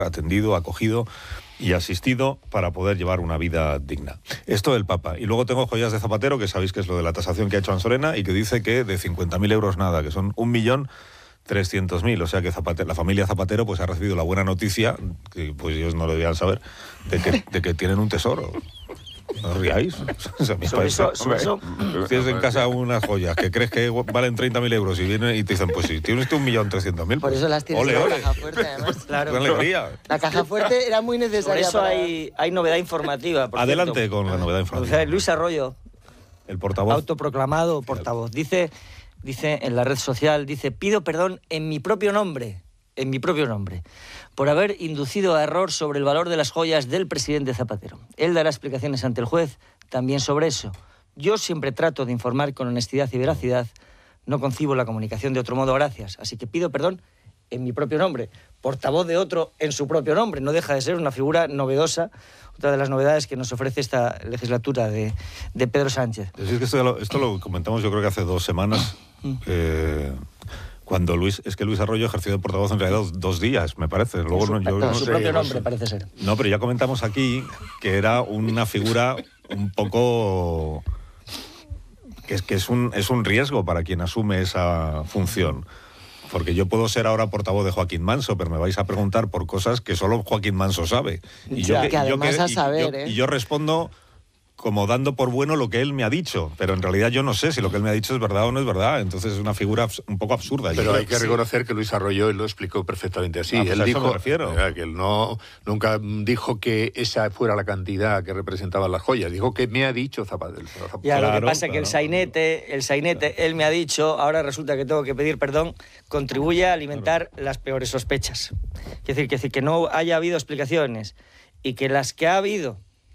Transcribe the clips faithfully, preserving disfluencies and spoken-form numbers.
atendido, acogido y asistido para poder llevar una vida digna. Esto del Papa. Y luego tengo joyas de Zapatero, que sabéis que es lo de la tasación que ha hecho Ansorena, y que dice que de cincuenta mil euros nada, que son un millón trescientos mil. O sea que Zapatero, la familia Zapatero pues ha recibido la buena noticia, que pues ellos no lo debían saber, de que, de que tienen un tesoro. No os riáis. O sea, sobre eso, sobre eso. Tienes en casa unas joyas que crees que valen treinta mil euros y vienen y te dicen, pues si tienes un millón trescientos mil. Por eso las tienes ole, en la ole. caja fuerte, además. Claro. Qué alegría. La caja fuerte era muy necesaria. Por eso para... hay, hay novedad informativa. Por Adelante cierto. con la novedad informativa. O sea, Luis Arroyo, el portavoz. Autoproclamado portavoz. Dice, dice en la red social, dice, pido perdón en mi propio nombre. en mi propio nombre, por haber inducido a error sobre el valor de las joyas del presidente Zapatero. Él dará explicaciones ante el juez también sobre eso. Yo siempre trato de informar con honestidad y veracidad, no concibo la comunicación de otro modo, gracias. Así que pido perdón en mi propio nombre, portavoz de otro en su propio nombre. No deja de ser una figura novedosa, otra de las novedades que nos ofrece esta legislatura de, de Pedro Sánchez. Es que esto, lo, esto lo comentamos yo creo que hace dos semanas, eh, cuando Luis, es que Luis Arroyo ejerció de portavoz en realidad dos, dos días, me parece. Luego su, no, yo, no, no su sé, propio no nombre sé. parece ser. No, pero ya comentamos aquí que era una figura un poco... que es, que es, un, es un riesgo para quien asume esa función. Porque yo puedo ser ahora portavoz de Joaquín Manso, pero me vais a preguntar por cosas que solo Joaquín Manso sabe. Y ya, yo, que además yo, a saber, y yo, ¿eh? y yo respondo como dando por bueno lo que él me ha dicho, pero en realidad yo no sé si lo que él me ha dicho es verdad o no es verdad. Entonces es una figura un poco absurda. Pero hay que reconocer que Luis Arroyo él lo explicó perfectamente así. Ah, pues él a eso dijo me refiero. que él no nunca dijo que esa fuera la cantidad que representaban las joyas. Dijo que me ha dicho Zapatero. Ya, claro, lo que pasa es claro, que el sainete, el sainete, claro. Él me ha dicho, ahora resulta que tengo que pedir perdón, contribuye a alimentar claro. las peores sospechas. Es decir, que, decir, que no haya habido explicaciones y que las que ha habido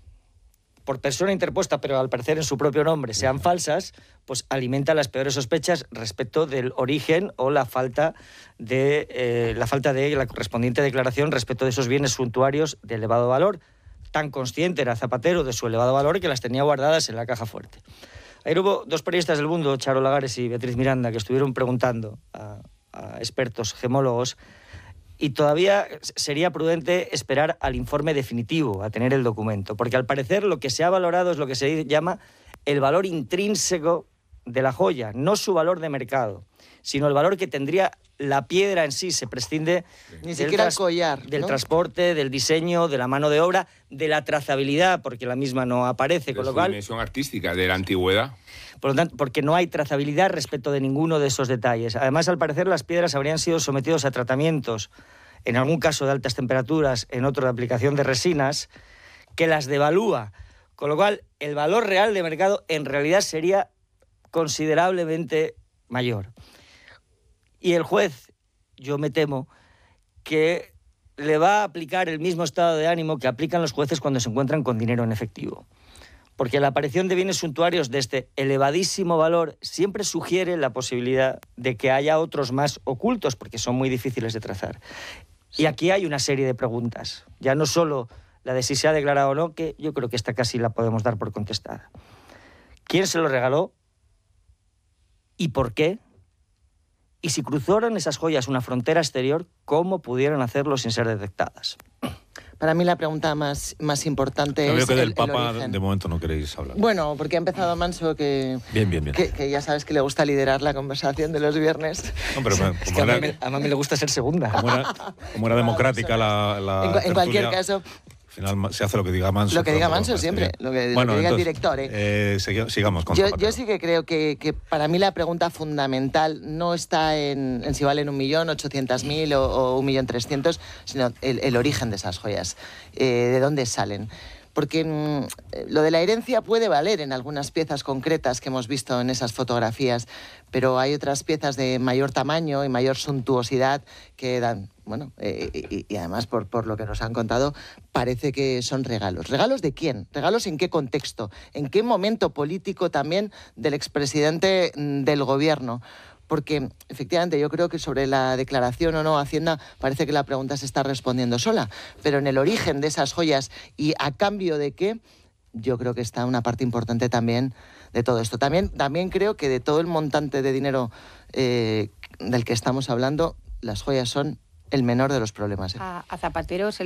por persona interpuesta, pero al parecer en su propio nombre, sean falsas, pues alimenta las peores sospechas respecto del origen o la falta de eh, la falta de la correspondiente declaración respecto de esos bienes suntuarios de elevado valor. Tan consciente era Zapatero de su elevado valor que las tenía guardadas en la caja fuerte. Ayer hubo dos periodistas del Mundo, Charo Lagares y Beatriz Miranda, que estuvieron preguntando a, a expertos gemólogos, y todavía sería prudente esperar al informe definitivo, a tener el documento, porque al parecer lo que se ha valorado es lo que se llama el valor intrínseco de la joya, no su valor de mercado, sino el valor que tendría la piedra en sí. Se prescinde ni siquiera el collar, del ¿no? transporte, del diseño, de la mano de obra, de la trazabilidad, porque la misma no aparece, de con lo su cual... dimensión artística, de la antigüedad. Por lo tanto, porque no hay trazabilidad respecto de ninguno de esos detalles. Además, al parecer, las piedras habrían sido sometidas a tratamientos, en algún caso de altas temperaturas, en otro de aplicación de resinas, que las devalúa. Con lo cual, el valor real de mercado en realidad sería considerablemente mayor. Y el juez, yo me temo, que le va a aplicar el mismo estado de ánimo que aplican los jueces cuando se encuentran con dinero en efectivo. Porque la aparición de bienes suntuarios de este elevadísimo valor siempre sugiere la posibilidad de que haya otros más ocultos, porque son muy difíciles de trazar. Y aquí hay una serie de preguntas, ya no solo la de si se ha declarado o no, que yo creo que esta casi la podemos dar por contestada. ¿Quién se lo regaló? ¿Y por qué? Y si cruzaron esas joyas una frontera exterior, ¿cómo pudieron hacerlo sin ser detectadas? Para mí la pregunta más, más importante no, es que del el, Papa el origen. De momento no queréis hablar. Bueno, porque ha empezado Manso, que, bien, bien, bien. que, que ya sabes que le gusta liderar la conversación de los viernes. No, pero me, es que era, a, mí, a mí le gusta ser segunda. Como era, como era democrática la, la En, en cualquier caso... Al final se hace lo que diga Manso. Lo que diga Manso siempre, lo que, bueno, lo que diga entonces, el director. ¿eh? Eh, sig sigamos con yo, yo sí que creo que, que para mí la pregunta fundamental no está en, en si valen un millón ochocientos mil o, o un millón trescientos, sino el, el origen de esas joyas, eh, de dónde salen. Porque mmm, lo de la herencia puede valer en algunas piezas concretas que hemos visto en esas fotografías, pero hay otras piezas de mayor tamaño y mayor suntuosidad que dan... Bueno, eh, y, y además, por, por lo que nos han contado, parece que son regalos. ¿Regalos de quién? ¿Regalos en qué contexto? ¿En qué momento político también del expresidente del gobierno? Porque, efectivamente, yo creo que sobre la declaración o no Hacienda parece que la pregunta se está respondiendo sola. Pero en el origen de esas joyas y a cambio de qué, yo creo que está una parte importante también de todo esto. También, también creo que de todo el montante de dinero eh, del que estamos hablando, las joyas son el menor de los problemas. ¿eh? A, a Zapatero se